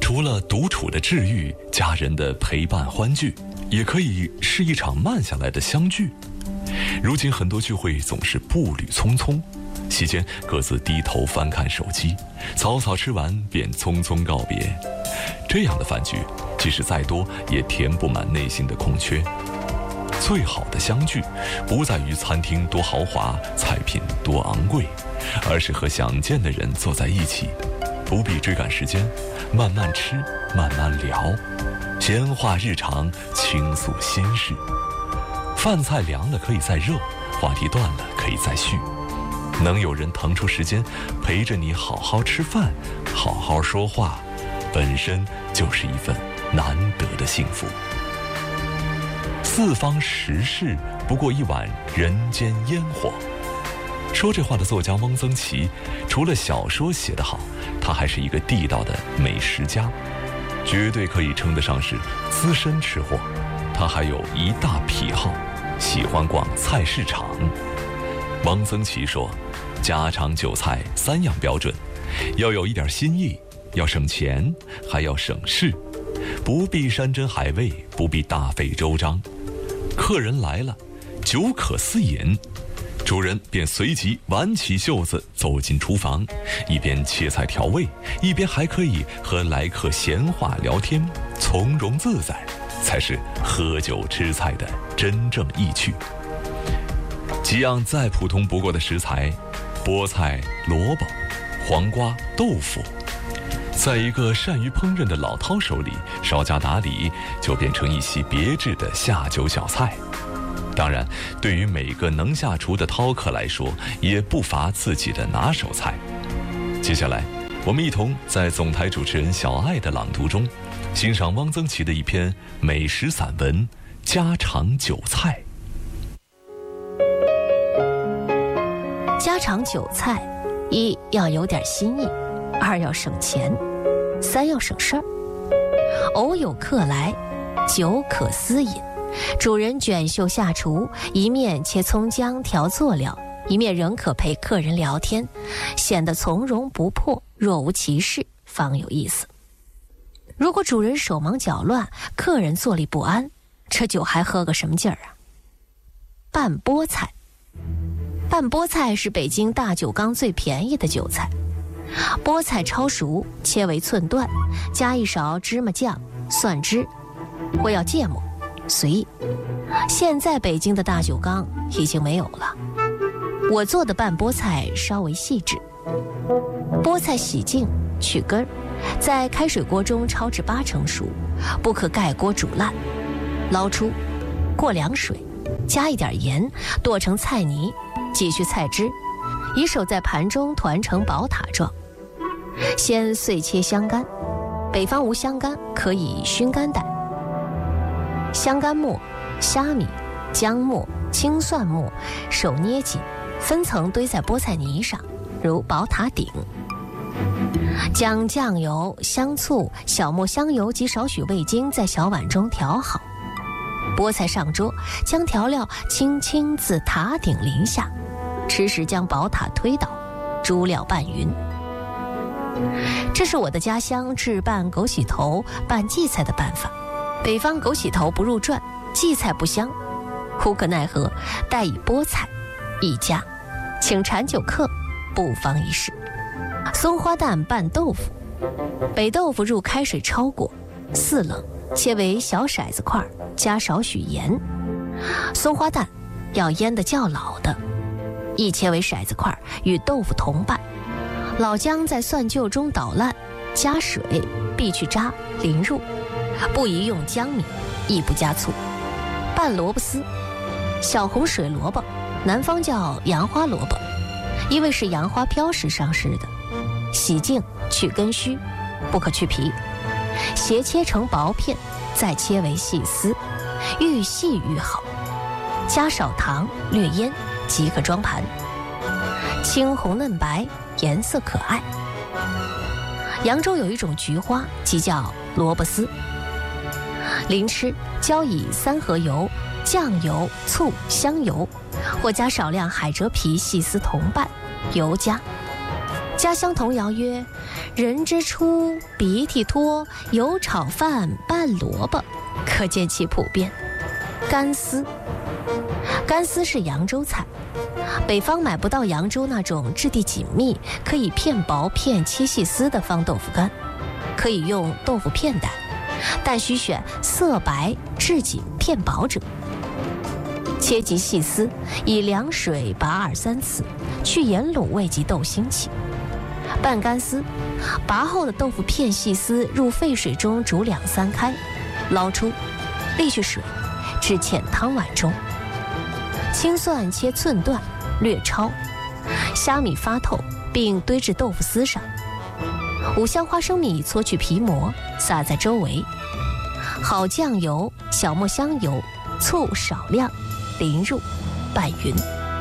除了独处的治愈，家人的陪伴欢聚，也可以是一场慢下来的相聚。如今很多聚会总是步履匆匆，席间各自低头翻看手机，草草吃完便匆匆告别。这样的饭局，即使再多，也填不满内心的空缺。最好的相聚，不在于餐厅多豪华，菜品多昂贵，而是和想见的人坐在一起，不必追赶时间，慢慢吃，慢慢聊，闲话日常，倾诉心事。饭菜凉了可以再热，话题断了可以再续。能有人腾出时间陪着你好好吃饭，好好说话，本身就是一份难得的幸福。四方时事不过一碗人间烟火。说这话的作家汪曾祺，除了小说写得好，他还是一个地道的美食家，绝对可以称得上是资深吃货。他还有一大癖好，喜欢逛菜市场。汪曾祺说，家常酒菜3样标准，要有一点新意，要省钱，还要省事，不必山珍海味，不必大费周章。客人来了，酒可私饮，主人便随即挽起袖子走进厨房，一边切菜调味，一边还可以和来客闲话聊天，从容自在，才是喝酒吃菜的真正意趣。几样再普通不过的食材，菠菜、萝卜、黄瓜、豆腐，在一个善于烹饪的老饕手里，稍加打理，就变成一席别致的下酒小菜。当然，对于每个能下厨的饕客来说，也不乏自己的拿手菜。接下来，我们一同在总台主持人小爱的朗读中，欣赏汪曾祺的一篇美食散文《家常酒菜》。 家常酒菜，1要有点新意，2要省钱，3要省事儿。偶有客来，酒可私饮，主人卷袖下厨，一面切葱姜调佐料，一面仍可陪客人聊天，显得从容不迫，若无其事，方有意思。如果主人手忙脚乱，客人坐立不安，这酒还喝个什么劲儿啊？拌菠菜。拌菠菜是北京大酒缸最便宜的酒菜。菠菜焯熟，切为寸段，加一勺芝麻酱、蒜汁，或要芥末，随意。现在北京的大酒缸已经没有了。我做的拌菠菜稍微细致。菠菜洗净去根，在开水锅中焯至80%熟，不可盖锅煮烂。捞出，过凉水，加一点盐，剁成菜泥，挤去菜汁，以手在盘中团成宝塔状。先碎切香干，北方无香干，可以熏干带。香干末、虾米、姜末、青蒜末，手捏紧，分层堆在菠菜泥上，如宝塔顶。将酱油、香醋、小磨香油及少许味精在小碗中调好。菠菜上桌，将调料轻轻自塔顶淋下，吃时将宝塔推倒，猪料拌匀。这是我的家乡制拌枸杞头拌荠菜的办法。北方枸杞头不入传，荠菜不香，无可奈何，待以菠菜一家，请馋酒客不妨一试。松花蛋拌豆腐。北豆腐入开水焯过，4冷，切为小骰子块，加少许盐。松花蛋要腌得较老的，亦切为骰子块，与豆腐同拌。老姜在蒜臼中捣烂，加水，避去渣，淋入。不宜用姜米，亦不加醋。拌萝卜丝。小红水萝卜，南方叫洋花萝卜，因为是洋花飘时上市的。洗净去根须，不可去皮，斜切成薄片，再切为细丝，愈细愈好。加少糖，略腌，即可装盘。青红嫩白，颜色可爱。扬州有一种菊花，即叫萝卜丝。淋吃，浇以3合油、酱油、醋、香油，或加少量海蜇皮细丝同拌，油加。 家乡童谣曰：人之初，鼻涕多，有炒饭拌萝卜，可见其普遍。干丝，干丝是扬州菜，北方买不到扬州那种质地紧密、可以片薄片切细丝的方豆腐干，可以用豆腐片代，但需选色白、质紧、片薄者。切及细丝，以凉水拔2-3次，去盐卤味及豆腥气。拌干丝，拔后的豆腐片细丝入沸水中煮2-3开，捞出，沥去水，置芡汤碗中。青蒜切寸段，略焯，虾米发透，并堆至豆腐丝上。五香花生米搓去皮膜，撒在周围。好酱油、小磨香油、醋少量，淋入，拌匀。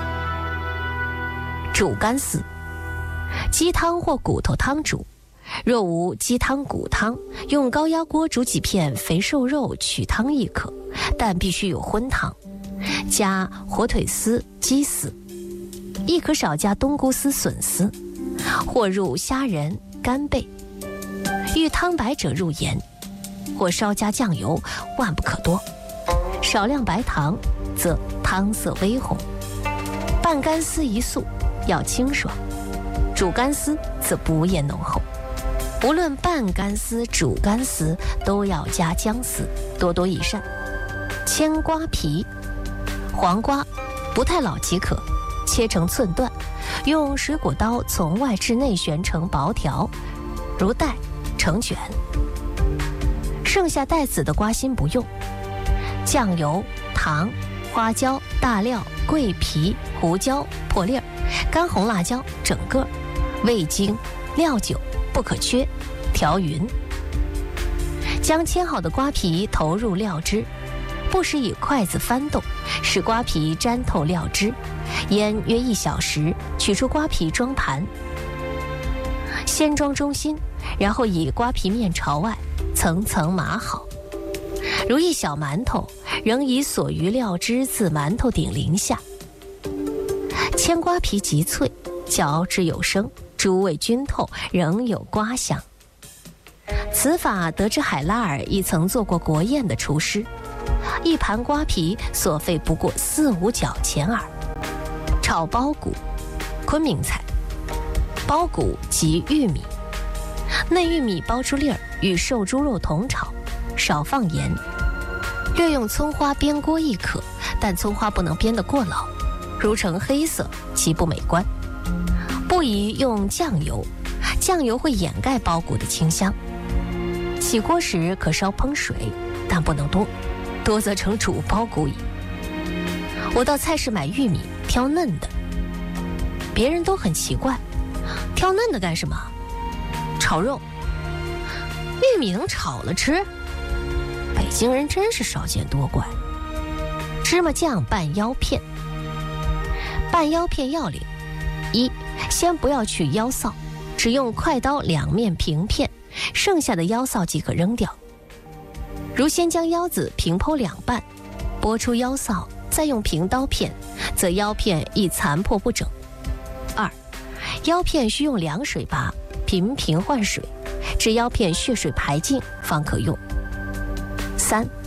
煮干丝，鸡汤或骨头汤煮，若无鸡汤骨汤，用高压锅煮几片肥瘦肉取汤亦可，但必须有荤汤，加火腿丝、鸡丝，亦可少加冬菇丝、笋丝，或入虾仁、干贝。欲汤白者入盐，或稍加酱油，万不可多。少量白糖，则汤色微红。拌干丝一素，要清爽；煮干丝则不厌浓厚。无论拌干丝、煮干丝，都要加姜丝，多多益善。牵瓜皮，黄瓜不太老即可，切成寸段，用水果刀从外至内旋成薄条，如带成卷。剩下带籽的瓜心不用。酱油、糖、花椒、大料、桂皮、胡椒、破粒儿、干红辣椒整个，味精、料酒不可缺，调匀。将切好的瓜皮投入料汁，不时以筷子翻动，使瓜皮沾透料汁，腌约1小时，取出瓜皮装盘。先装中心，然后以瓜皮面朝外，层层码好。如一小馒头，仍以所余料汁自馒头顶淋下。牵瓜皮极脆，嚼之有声，诸味均透，仍有瓜香。此法得知海拉尔亦曾做过国宴的厨师，一盘瓜皮所费不过4-5角钱耳。炒苞谷，昆明菜。苞谷即玉米，内玉米剥出粒儿，与瘦猪肉同炒，少放盐，略用葱花煸锅亦可，但葱花不能煸得过老，如成黑色，其不美观。不宜用酱油，酱油会掩盖苞谷的清香。起锅时可稍烹水，但不能多，多则成煮苞谷矣。我到菜市买玉米，挑嫩的，别人都很奇怪，挑嫩的干什么？炒肉，玉米能炒了吃？北京人真是少见多怪。芝麻酱拌腰片，拌腰片要领：一，先不要去腰臊，只用快刀两面平片，剩下的腰臊即可扔掉。如先将腰子平剖两半，剥出腰臊，再用平刀片，则腰片易残破不整。二，腰片需用凉水拔，频频换水，至腰片血水排尽方可用。三，